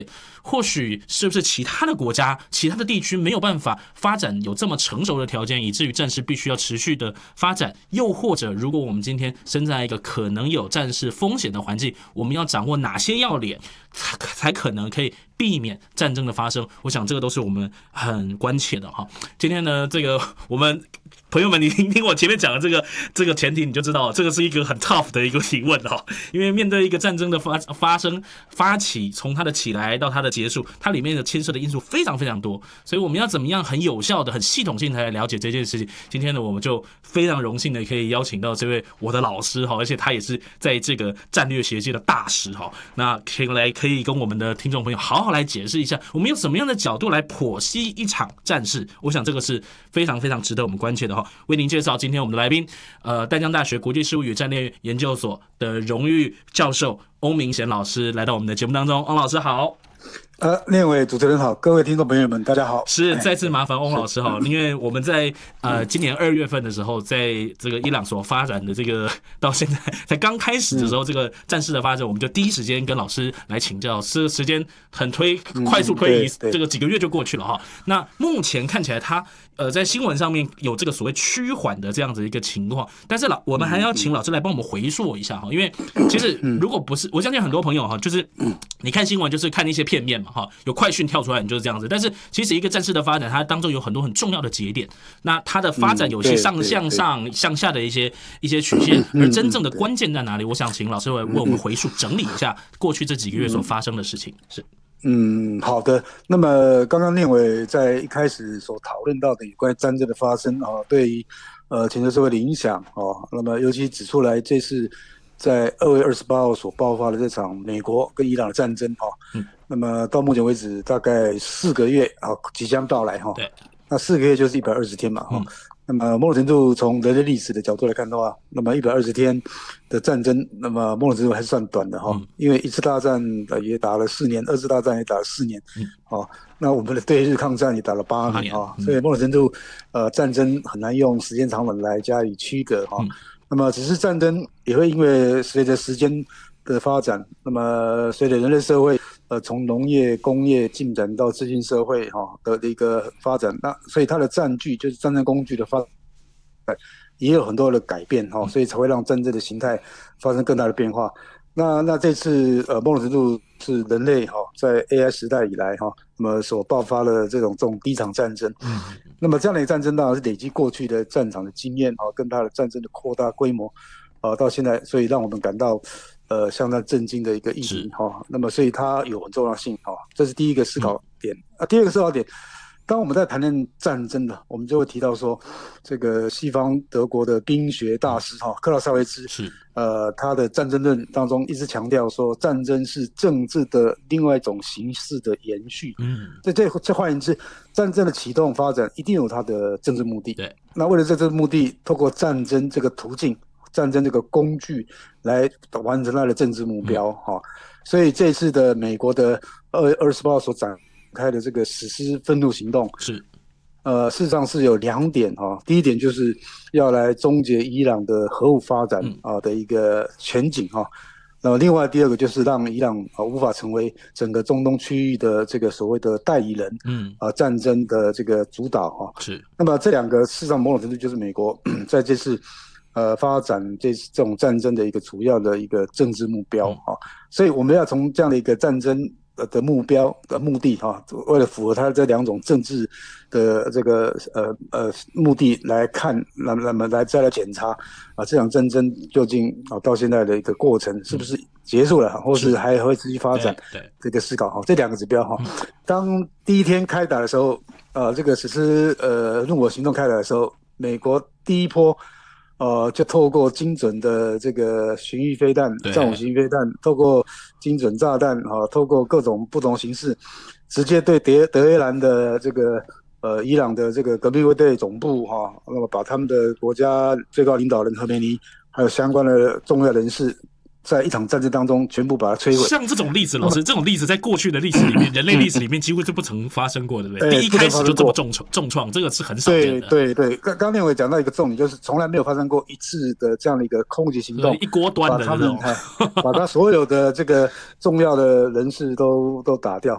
或许是不是其他的国家、其他的地区没有办法发展有这么成熟的条件，以至于战事必须要持续的发展？又或者，如果我们今天身在一个可能有战事风险的环境，我们要掌握哪些要点，才可能可以避免战争的发生？我想这个都是我们很关切的哈。今天呢，这个我们朋友们，你听我前面讲的这个前提，你就知道这个是一个很 tough 的一个提问哈。因为面对一个战争的发生、发起，从它的起来到它的结束，它里面的牵涉的因素非常非常多，所以我们要怎么样很有效的、很系统性的来了解这件事情？今天呢，我们就非常荣幸的可以邀请到这位我的老师哈，而且他也是在这个战略学界的大师哈。那可以跟我们的听众朋友好好来解释一下，我们用什么样的角度来剖析一场战事？我想这个是非常非常值得我们关切的哈。为您介绍今天我们的来宾，淡江大学国际事务与战略研究所的荣誉教授翁明贤老师来到我们的节目当中。翁老师好。 另一位主持人好，各位听众朋友们大家好。 是再次麻烦翁老师哈，因为我们在今年2月份的时候，在这个伊朗所发展的这个到现在才刚开始的时候，这个战事的发展，我们就第一时间跟老师来请教，是时间很快速推移，这个几个月就过去了哈。那目前看起来他在新闻上面有这个所谓趋缓的这样子一个情况，但是我们还要请老师来帮我们回溯一下哈，因为其实如果不是，我相信很多朋友哈，就是你看新闻就是看一些片面嘛哈，有快讯跳出来你就是这样子，但是其实一个战事的发展，它当中有很多很重要的节点，那它的发展有些向上向下的一些曲线，而真正的关键在哪里？我想请老师为我们回溯整理一下过去这几个月所发生的事情。是。 好的。那么刚刚念伟在一开始所讨论到的有关于战争的发生对于全球社会的影响那么尤其指出来这次在2月28号所爆发的这场美国跟伊朗的战争那么到目前为止大概4个月即将到来对， 那4个月就是120天嘛那么某种程度从人类历史的角度来看的话，那么120天的战争，那么某种程度还是算短的因为一次大战也打了4年，二次大战也打了4年那我们的对日抗战也打了8年所以某种程度战争很难用时间长短来加以区隔那么只是战争也会因为随着时间的发展，那么随着人类社会从农业、工业进展到资讯社会的一个发展，那所以它的战具就是战争工具的发展也有很多的改变所以才会让战争的形态发生更大的变化。那这次某种程度是人类在 AI 时代以来那么所爆发的这种第一场战争那么这样的一个战争当然是累积过去的战场的经验跟它的战争的扩大规模到现在，所以让我们感到相当震惊的一个议题那么所以它有很重要性这是第一个思考点第二个思考点，当我们在谈论战争的，我们就会提到说，这个西方德国的兵学大师克劳塞维茨是他的战争论当中一直强调说，战争是政治的另外一种形式的延续。这换言之，战争的启动发展一定有它的政治目的。 对， 那为了这目的，透过战争这个途径、战争这个工具来完成它的政治目标所以这次的美国的2月28号所展开的这个实施愤怒行动是事实上是有2点第一点就是要来终结伊朗的核武发展的一个前景那么另外第二个就是让伊朗无法成为整个中东区域的这个所谓的代理人战争的这个主导是。 那么这2个事实上某种程度就是美国在这次发展这种战争的一个主要的一个政治目标所以我们要从这样的一个战争的目标的目的为了符合它这2种政治的这个目的来看，那么再来检查这场战争究竟到现在的一个过程是不是结束了，或是还会持续发展这个思考这2个指标当第一天开打的时候这个实施怒火行动开打的时候，美国第一波就透过精准的这个巡弋飞弹、战斧巡弋飞弹，透过精准炸弹透过各种不同形式，直接对德黑兰的这个伊朗的这个革命卫队总部那么把他们的国家最高领导人何梅尼还有相关的重要人士，在一场战争当中全部把它摧毁。 像这种例子，老师，这种例子在过去的历史里面，人类历史里面几乎是不曾发生过的，对不对？第一开始就这么重创，这个是很少见的。 对，刚念伟讲到一个重点，就是从来没有发生过一次的这样的一个空袭行动， 一锅端的那种， 把他所有的这个重要的人士都打掉